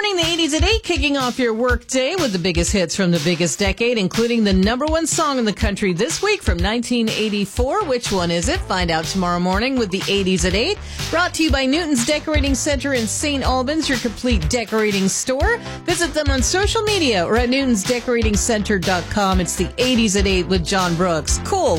morning, the 80s at 8, kicking off your work day with the biggest hits from the biggest decade, including the number one song in the country this week from 1984. Which one is it? Find out tomorrow morning with the 80s at 8. Brought to you by Newton's Decorating Center in St. Albans, your complete decorating store. Visit them on social media or at newtonsdecoratingcenter.com. It's the 80s at 8 with John Brooks. Cool.